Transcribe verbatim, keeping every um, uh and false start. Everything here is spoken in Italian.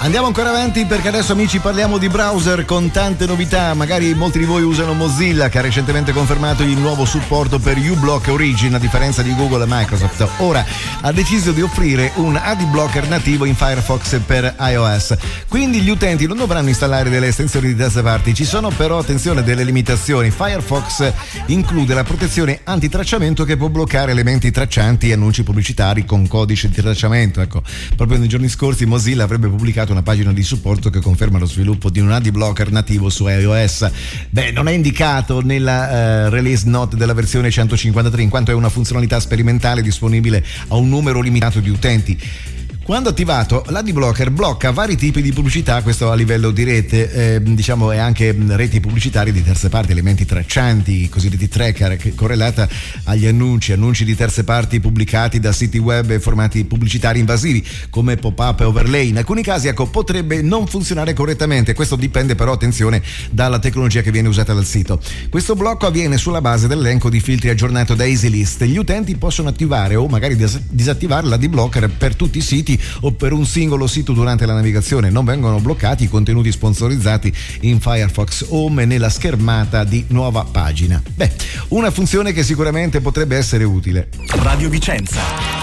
Andiamo ancora avanti perché adesso, amici, parliamo di browser con tante novità. Magari molti di voi usano Mozilla, che ha recentemente confermato il nuovo supporto per uBlock Origin, a differenza di Google e Microsoft. Ora ha deciso di offrire un ad blocker nativo in Firefox per iOS, quindi gli utenti non dovranno installare delle estensioni di terze parti. Ci sono però, attenzione, delle limitazioni. Firefox include la protezione antitracciamento che può bloccare elementi traccianti e annunci pubblicitari con codice di tracciamento. Ecco, proprio nei giorni scorsi Mozilla avrebbe pubblicato una pagina di supporto che conferma lo sviluppo di un ad blocker nativo su iOS. Beh, non è indicato nella uh, release note della versione centocinquantatré, in quanto è una funzionalità sperimentale disponibile a un numero limitato di utenti. Quando attivato, l'ad blocker blocca vari tipi di pubblicità, questo a livello di rete, eh, diciamo, e anche reti pubblicitarie di terze parti, elementi traccianti, cosiddetti tracker, che correlata agli annunci, annunci di terze parti pubblicati da siti web e formati pubblicitari invasivi come pop-up e overlay. In alcuni casi, ecco, potrebbe non funzionare correttamente. Questo dipende però, attenzione, dalla tecnologia che viene usata dal sito. Questo blocco avviene sulla base dell'elenco di filtri aggiornato da EasyList. Gli utenti possono attivare o magari dis- disattivare l'ad blocker per tutti i siti o per un singolo sito durante la navigazione. Non vengono bloccati i contenuti sponsorizzati in Firefox Home e nella schermata di nuova pagina. Beh, una funzione che sicuramente potrebbe essere utile. Radio Vicenza.